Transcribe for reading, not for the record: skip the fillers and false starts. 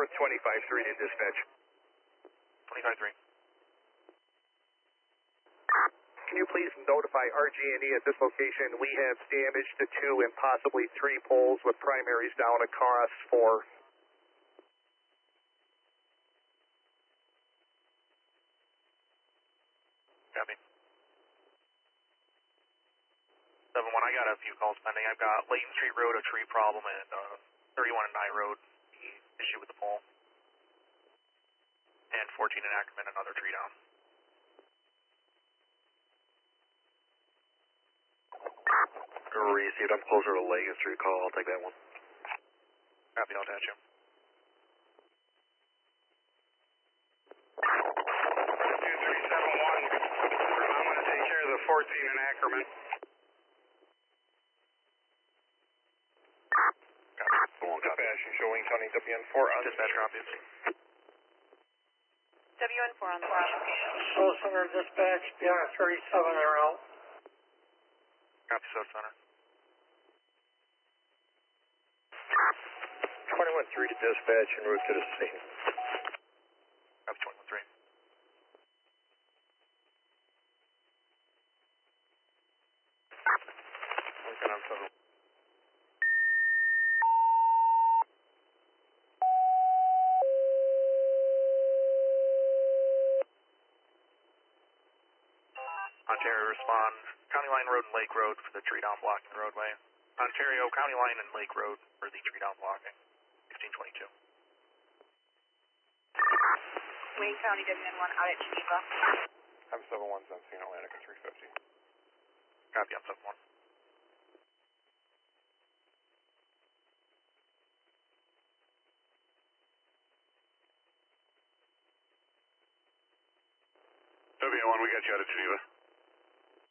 North 25-3 to dispatch. 25-3. Can you please notify RG&E at this location? We have damage to 2 and possibly 3 poles with primaries down across 4. Copy. 7-1, I got a few calls pending. I've got Layton Street Road, a tree problem, and 31 and Nye Road, the issue with the pole. And 14 in Ackerman, another tree down. Received, I'm closer to Layton Street call, I'll take that one. Copy, I'll attach you. 2371, I'm going to take care of the 14 in Ackerman. Dispatch, showing County WN4 on Dispatch copies. WN4 on the location. Soul Center dispatch, beyond 37 en route. Copy, Soul Center. 21-3 to dispatch en route to the scene. Copy, 21-3. Working on phone. Ontario respond, County Line Road and Lake Road for the tree down blocking the roadway. Ontario, County Line and Lake Road for the tree down blocking. 1622. Wayne County WN1 out at Geneva. I'm 7-1, sensing Atlantic at 350. Copy, I'm 7-1. WN1, we got you out of Geneva.